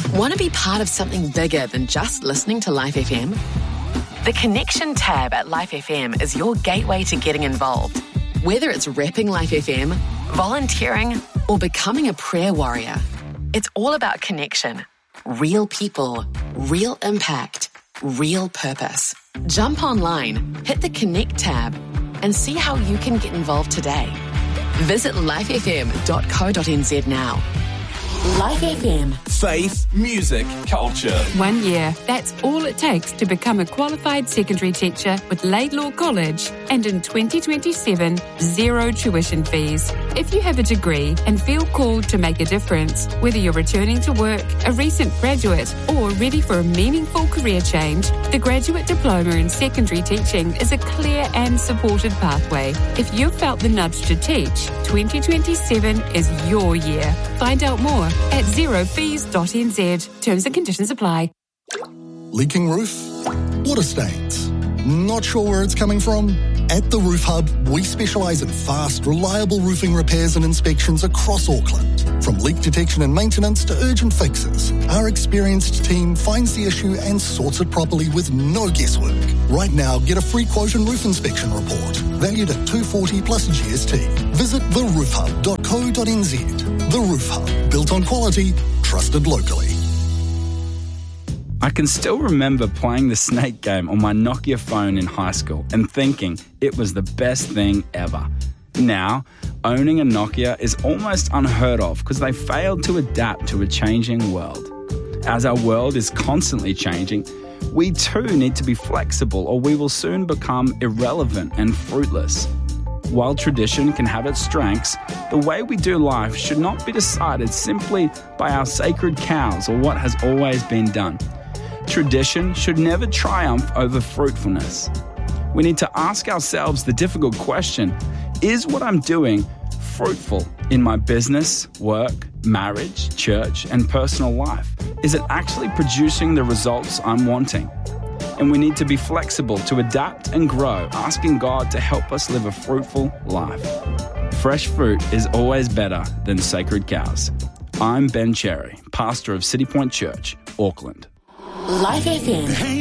Want to be part of something bigger than just listening to Life FM? The Connection tab at Life FM is your gateway to getting involved. Whether it's repping Life FM, volunteering, or becoming a prayer warrior, it's all about connection. Real people, real impact, real purpose. Jump online, hit the Connect tab, and see how you can get involved today. Visit lifefm.co.nz now. Life FM. Faith, music, culture. 1 year. That's all it takes to become a qualified secondary teacher with Laidlaw College. And in 2027, zero tuition fees. If you have a degree and feel called to make a difference, whether you're returning to work, a recent graduate, or ready for a meaningful career change, the Graduate Diploma in Secondary Teaching is a clear and supported pathway. If you've felt the nudge to teach, 2027 is your year. Find out more at zerofees.nz. Terms and conditions apply. Leaking roof? Water stains? Not sure where it's coming from? At the Roof Hub, we specialise in fast, reliable roofing repairs and inspections across Auckland. From leak detection and maintenance to urgent fixes, our experienced team finds the issue and sorts it properly with no guesswork. Right now, get a free quote and roof inspection report, valued at $240 plus GST. Visit theroofhub.co.nz. The Roof Hub, built on quality, trusted locally. I can still remember playing the Snake game on my Nokia phone in high school and thinking it was the best thing ever. Now, owning a Nokia is almost unheard of because they failed to adapt to a changing world. As our world is constantly changing, we too need to be flexible or we will soon become irrelevant and fruitless. While tradition can have its strengths, the way we do life should not be decided simply by our sacred cows or what has always been done. Tradition should never triumph over fruitfulness. We need to ask ourselves the difficult question, is what I'm doing fruitful in my business, work, marriage, church, and personal life? Is it actually producing the results I'm wanting? And we need to be flexible to adapt and grow, asking God to help us live a fruitful life. Fresh fruit is always better than sacred cows. I'm Ben Cherry, pastor of City Point Church, Auckland. Life FM.